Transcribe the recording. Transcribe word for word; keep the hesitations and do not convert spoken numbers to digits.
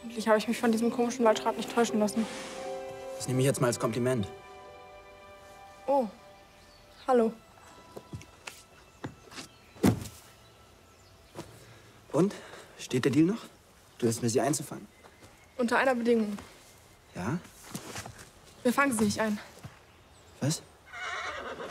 Hoffentlich habe ich mich von diesem komischen Waldschrat nicht täuschen lassen. Das nehme ich jetzt mal als Kompliment. Oh, hallo. Und? Steht der Deal noch? Du hilfst mir, sie einzufangen. Unter einer Bedingung. Ja? Wir fangen sie nicht ein. Was?